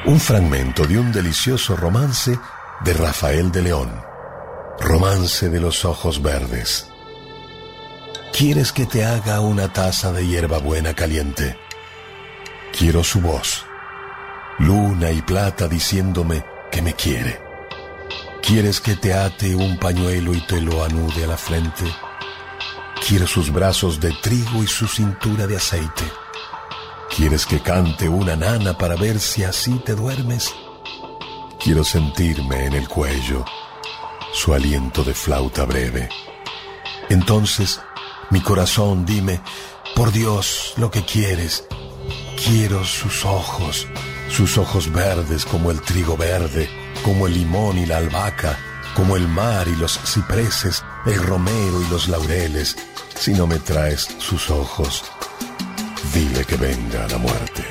Un fragmento de un delicioso romance de Rafael de León. Romance de los ojos verdes. ¿Quieres que te haga una taza de hierbabuena caliente? Quiero su voz, luna y plata diciéndome que me quiere. ¿Quieres que te ate un pañuelo y te lo anude a la frente? Quiero sus brazos de trigo y su cintura de aceite. ¿Quieres que cante una nana para ver si así te duermes? Quiero sentirme en el cuello su aliento de flauta breve. Entonces, mi corazón, dime, por Dios, lo que quieres. Quiero sus ojos verdes como el trigo verde, como el limón y la albahaca, como el mar y los cipreses, el romero y los laureles. Si no me traes sus ojos, dile que venga la muerte.